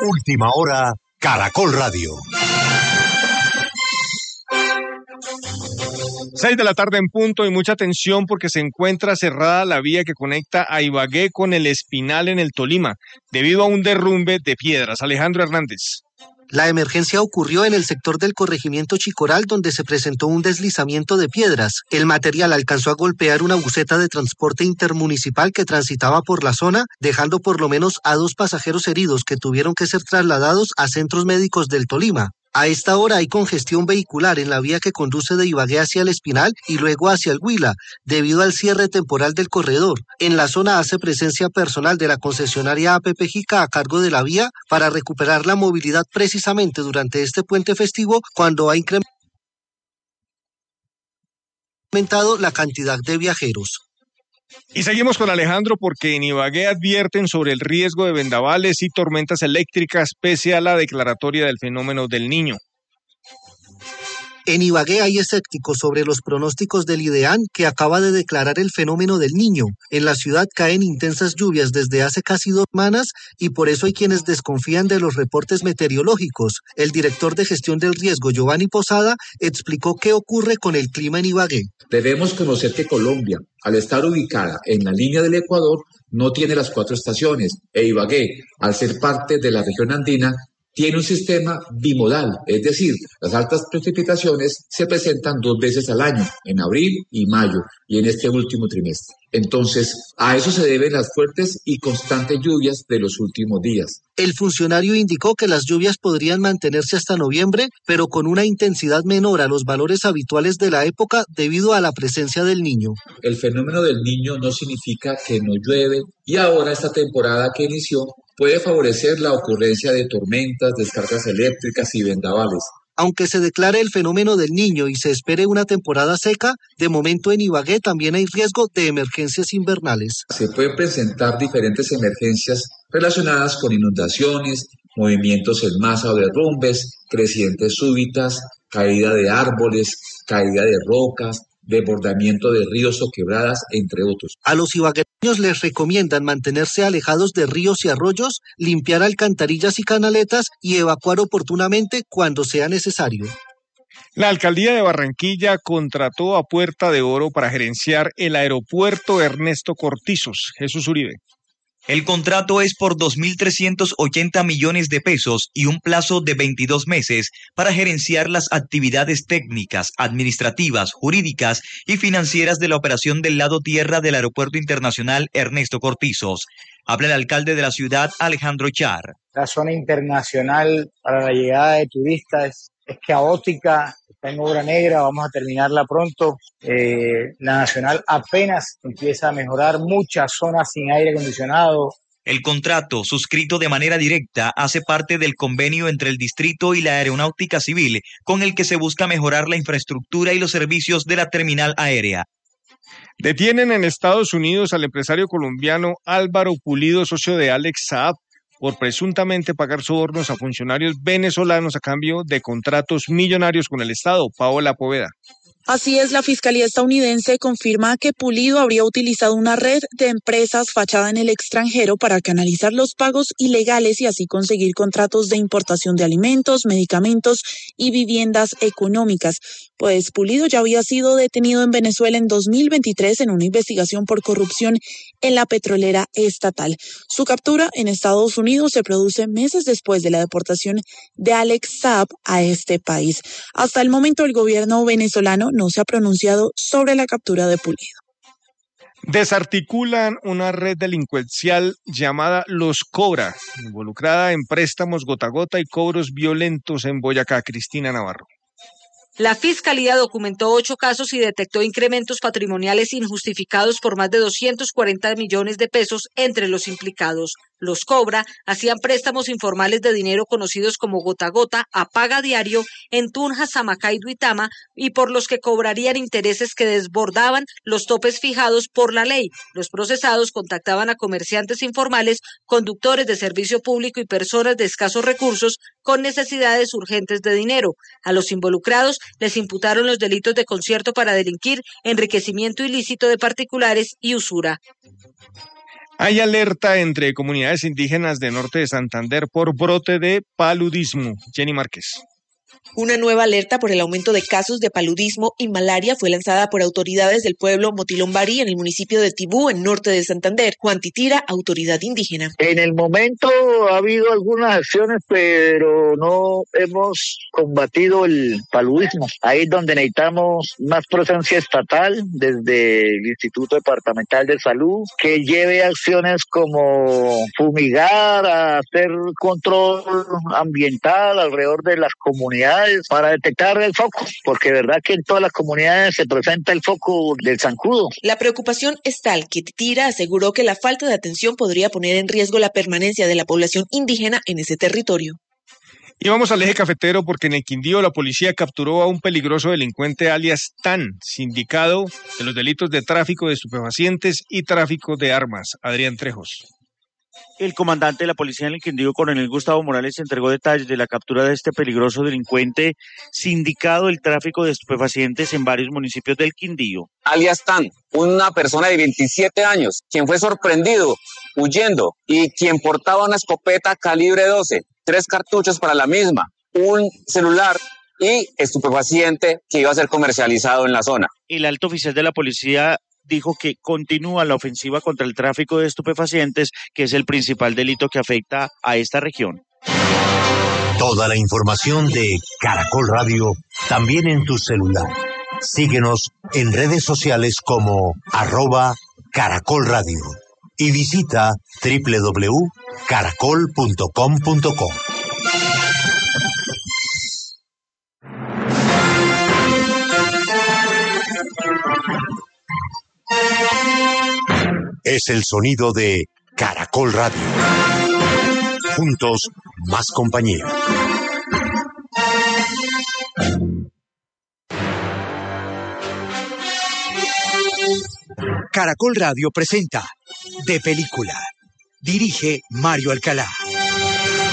Última Hora, Caracol Radio. 6 de la tarde en punto y mucha atención porque se encuentra cerrada la vía que conecta a Ibagué con el Espinal en el Tolima, debido a un derrumbe de piedras. Alejandro Hernández. La emergencia ocurrió en el sector del corregimiento Chicoral, donde se presentó un deslizamiento de piedras. El material alcanzó a golpear una buseta de transporte intermunicipal que transitaba por la zona, dejando por lo menos a 2 pasajeros heridos que tuvieron que ser trasladados a centros médicos del Tolima. A esta hora hay congestión vehicular en la vía que conduce de Ibagué hacia el Espinal y luego hacia el Huila, debido al cierre temporal del corredor. En la zona hace presencia personal de la concesionaria APP Jica a cargo de la vía para recuperar la movilidad precisamente durante este puente festivo, cuando ha incrementado la cantidad de viajeros. Y seguimos con Alejandro porque en Ibagué advierten sobre el riesgo de vendavales y tormentas eléctricas pese a la declaratoria del fenómeno del Niño. En Ibagué hay escépticos sobre los pronósticos del IDEAN, que acaba de declarar el fenómeno del Niño. En la ciudad caen intensas lluvias desde hace casi 2 semanas y por eso hay quienes desconfían de los reportes meteorológicos. El director de gestión del riesgo, Giovanni Posada, explicó qué ocurre con el clima en Ibagué. Debemos conocer que Colombia, al estar ubicada en la línea del Ecuador, no tiene las 4 estaciones, e Ibagué, al ser parte de la región andina, tiene un sistema bimodal, es decir, las altas precipitaciones se presentan 2 veces al año, en abril y mayo, y en este último trimestre. Entonces, a eso se deben las fuertes y constantes lluvias de los últimos días. El funcionario indicó que las lluvias podrían mantenerse hasta noviembre, pero con una intensidad menor a los valores habituales de la época debido a la presencia del Niño. El fenómeno del Niño no significa que no llueve, y ahora esta temporada que inició puede favorecer la ocurrencia de tormentas, descargas eléctricas y vendavales. Aunque se declare el fenómeno del Niño y se espere una temporada seca, de momento en Ibagué también hay riesgo de emergencias invernales. Se pueden presentar diferentes emergencias relacionadas con inundaciones, movimientos en masa o derrumbes, crecientes súbitas, caída de árboles, caída de rocas, desbordamiento de ríos o quebradas, entre otros. A los ibagueños les recomiendan mantenerse alejados de ríos y arroyos, limpiar alcantarillas y canaletas y evacuar oportunamente cuando sea necesario. La alcaldía de Barranquilla contrató a Puerta de Oro para gerenciar el aeropuerto Ernesto Cortizos. Jesús Uribe. El contrato es por 2.380 millones de pesos y un plazo de 22 meses para gerenciar las actividades técnicas, administrativas, jurídicas y financieras de la operación del lado tierra del Aeropuerto Internacional Ernesto Cortizos. Habla el alcalde de la ciudad, Alejandro Char. La zona internacional para la llegada de turistas es caótica, está en obra negra, vamos a terminarla pronto. La nacional apenas empieza a mejorar, muchas zonas sin aire acondicionado. El contrato, suscrito de manera directa, hace parte del convenio entre el distrito y la Aeronáutica Civil, con el que se busca mejorar la infraestructura y los servicios de la terminal aérea. Detienen en Estados Unidos al empresario colombiano Álvaro Pulido, socio de Alex Saab, por presuntamente pagar sobornos a funcionarios venezolanos a cambio de contratos millonarios con el Estado. Paola Poveda. Así es, la Fiscalía estadounidense confirma que Pulido habría utilizado una red de empresas fachada en el extranjero para canalizar los pagos ilegales y así conseguir contratos de importación de alimentos, medicamentos y viviendas económicas. Pues Pulido ya había sido detenido en Venezuela en 2023 en una investigación por corrupción en la petrolera estatal. Su captura en Estados Unidos se produce meses después de la deportación de Alex Saab a este país. Hasta el momento el gobierno venezolano no se ha pronunciado sobre la captura de Pulido. Desarticulan una red delincuencial llamada Los Cobra, involucrada en préstamos gota a gota y cobros violentos en Boyacá. Cristina Navarro. La Fiscalía documentó 8 casos y detectó incrementos patrimoniales injustificados por más de 240 millones de pesos entre los implicados. Los Cobra hacían préstamos informales de dinero conocidos como gota a gota a paga diario en Tunja, Samacá y Duitama y por los que cobrarían intereses que desbordaban los topes fijados por la ley. Los procesados contactaban a comerciantes informales, conductores de servicio público y personas de escasos recursos con necesidades urgentes de dinero. A los involucrados les imputaron los delitos de concierto para delinquir, enriquecimiento ilícito de particulares y usura. Hay alerta entre comunidades indígenas de norte de Santander por brote de paludismo. Jenny Márquez. Una nueva alerta por el aumento de casos de paludismo y malaria fue lanzada por autoridades del pueblo Motilombarí en el municipio de Tibú, en norte de Santander. Juan Titira, autoridad indígena. En el momento ha habido algunas acciones, pero no hemos combatido el paludismo. Ahí es donde necesitamos más presencia estatal desde el Instituto Departamental de Salud, que lleve acciones como fumigar, hacer control ambiental alrededor de las comunidades para detectar el foco, porque verdad que en todas las comunidades se presenta el foco del zancudo. La preocupación es tal que Titira aseguró que la falta de atención podría poner en riesgo la permanencia de la población indígena en ese territorio. Y vamos al eje cafetero porque en el Quindío la policía capturó a un peligroso delincuente alias Tan, sindicado de los delitos de tráfico de estupefacientes y tráfico de armas. Adrián Trejos. El comandante de la policía en el Quindío, coronel Gustavo Morales, entregó detalles de la captura de este peligroso delincuente sindicado del tráfico de estupefacientes en varios municipios del Quindío. Alias Tan, una persona de 27 años, quien fue sorprendido huyendo y quien portaba una escopeta calibre 12, 3 cartuchos para la misma, un celular y estupefaciente que iba a ser comercializado en la zona. El alto oficial de la policía dijo que continúa la ofensiva contra el tráfico de estupefacientes, que es el principal delito que afecta a esta región. Toda la información de Caracol Radio también en tu celular. Síguenos en redes sociales como @Caracol Radio y visita www.caracol.com.co. Es el sonido de Caracol Radio. Juntos, más compañía. Caracol Radio presenta De Película. Dirige Mario Alcalá.